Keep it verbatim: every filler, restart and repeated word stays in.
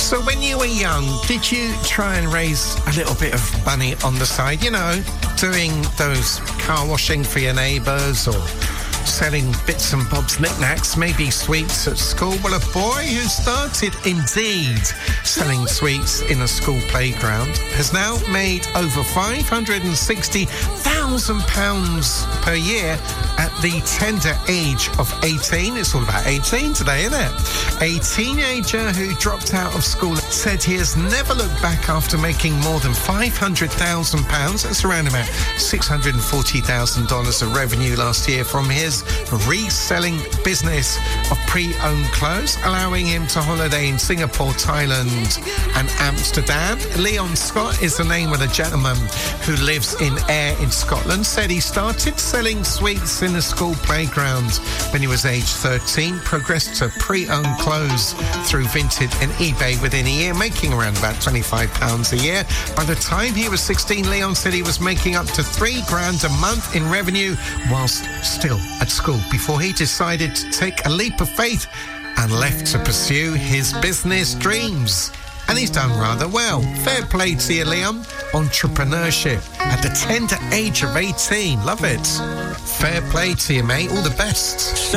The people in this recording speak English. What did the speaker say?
So when you were young, did you try and raise a little bit of money on the side? You know, doing those car washing for your neighbours or selling bits and bobs, knickknacks, maybe sweets at school? Well, a boy who started indeed selling sweets in a school playground has now made over five hundred sixty thousand pounds per year at the tender age of eighteen. It's all about eighteen today, isn't it? A teenager who dropped out of school said he has never looked back after making more than five hundred thousand pounds. That's around about six hundred forty thousand dollars of revenue last year from his reselling business of pre-owned clothes, allowing him to holiday in Singapore, Thailand and Amsterdam. Leon Scott is the name of the gentleman who lives in Ayr in Scotland. Said he started selling sweets in a school playground when he was age thirteen, progressed to pre-owned clothes through Vinted and eBay within a year, making around about twenty-five pounds a year. By the time he was sixteen, Leon said he was making up to three grand a month in revenue whilst still at school, before he decided to take a leap of faith and left to pursue his business dreams. And he's done rather well. Fair play to you, Leon. Entrepreneurship at the tender age of eighteen. Love it. Fair play to you, mate. All the best.